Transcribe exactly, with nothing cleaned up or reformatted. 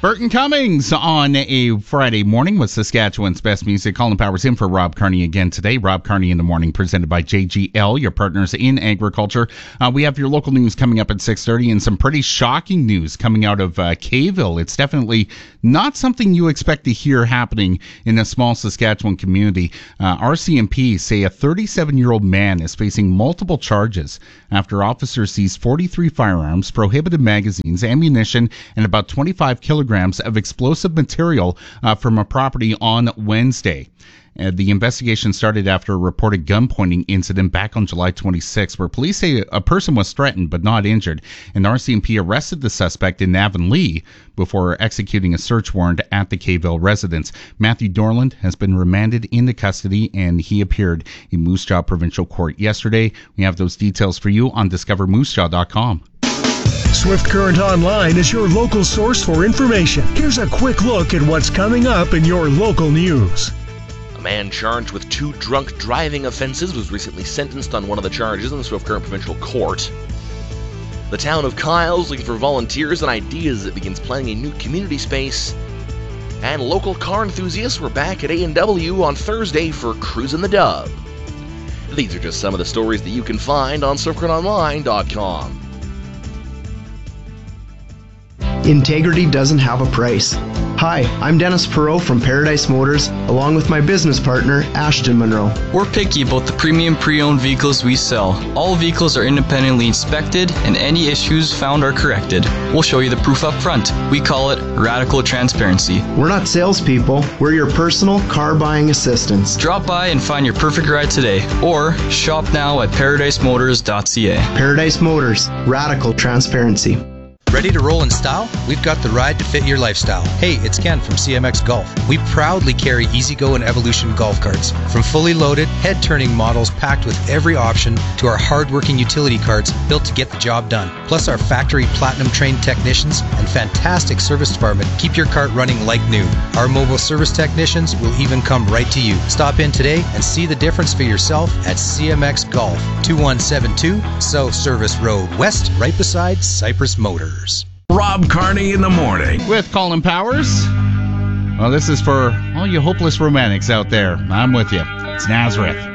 Burton Cummings on a Friday morning with Saskatchewan's best music. Colin Powers in for Rob Carney again today. Rob Carney in the morning, presented by J G L, your partners in agriculture. Uh, we have your local news coming up at six thirty and some pretty shocking news coming out of uh, Kayville. It's definitely not something you expect to hear happening in a small Saskatchewan community. Uh, R C M P say a thirty-seven-year-old man is facing multiple charges after officers seized forty-three firearms, prohibited magazines, ammunition, and about twenty-five kilograms of explosive material uh, from a property on Wednesday. Uh, the investigation started after a reported gun-pointing incident back on July twenty-sixth, where police say a person was threatened but not injured, and R C M P arrested the suspect in Avonlea before executing a search warrant at the Kayville residence. Matthew Dorland has been remanded into custody, and he appeared in Moose Jaw Provincial Court yesterday. We have those details for you on discover moose jaw dot com. Swift Current Online is your local source for information. Here's a quick look at what's coming up in your local news. A man charged with two drunk driving offenses was recently sentenced on one of the charges in the Swift Current Provincial Court. The town of Kyle is looking for volunteers and ideas that begins planning a new community space. And local car enthusiasts were back at A and W on Thursday for Cruisin' the Dub. These are just some of the stories that you can find on swift current online dot com. Integrity doesn't have a price. Hi, I'm Dennis Perot from Paradise Motors, along with my business partner, Ashton Monroe. We're picky about the premium pre-owned vehicles we sell. All vehicles are independently inspected, and any issues found are corrected. We'll show you the proof up front. We call it radical transparency. We're not salespeople. We're your personal car buying assistants. Drop by and find your perfect ride today, or shop now at paradise motors dot c a. Paradise Motors, radical transparency. Ready to roll in style? We've got the ride to fit your lifestyle. Hey, it's Ken from C M X Golf. We proudly carry E-Z-Go and Evolution golf carts. From fully loaded, head-turning models packed with every option to our hard-working utility carts built to get the job done. Plus our factory platinum-trained technicians and fantastic service department keep your cart running like new. Our mobile service technicians will even come right to you. Stop in today and see the difference for yourself at C M X Golf, two one seven two South Service Road West, right beside Cypress Motors. Rob Carney in the morning with Colin Powers. Well, this is for all you hopeless romantics out there. I'm with you. It's Nazareth.